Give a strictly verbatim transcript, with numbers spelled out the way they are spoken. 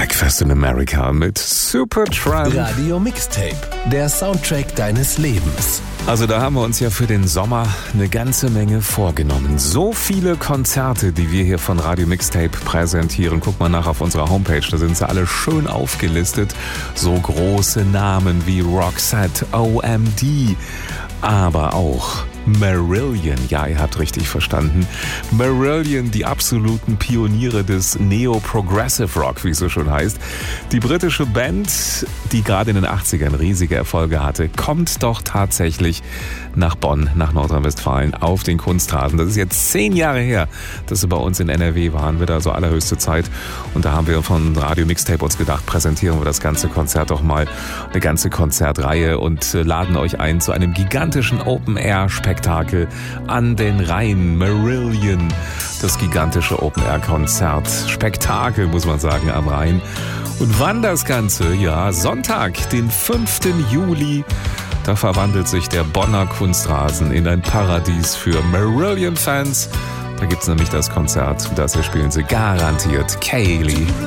Breakfast in America mit Supertramp. Radio Mixtape, der Soundtrack deines Lebens. Also da haben wir uns ja für den Sommer eine ganze Menge vorgenommen. So viele Konzerte, die wir hier von Radio Mixtape präsentieren. Guck mal nach auf unserer Homepage, da sind sie alle schön aufgelistet. So große Namen wie Roxette, O M D, aber auch Marillion, ja, ihr habt richtig verstanden. Marillion, die absoluten Pioniere des Neo-Progressive Rock, wie es so schon heißt. Die britische Band, die gerade in den achtzigern riesige Erfolge hatte, kommt doch tatsächlich nach Bonn, nach Nordrhein-Westfalen auf den Kunstrasen. Das ist jetzt zehn Jahre her, dass sie bei uns in N R W waren, wird also allerhöchste Zeit. Und da haben wir von Radio Mixtape uns gedacht, präsentieren wir das ganze Konzert doch mal, eine ganze Konzertreihe und laden euch ein zu einem gigantischen Open-Air-Spektakel an den Rhein. Marillion, das gigantische Open-Air-Konzert. Spektakel, muss man sagen, am Rhein. Und wann das Ganze? Ja, Sonntag, den fünften Juli. Da verwandelt sich der Bonner Kunstrasen in ein Paradies für Marillion-Fans. Da gibt's nämlich das Konzert. Das hier spielen sie garantiert. Kayleigh.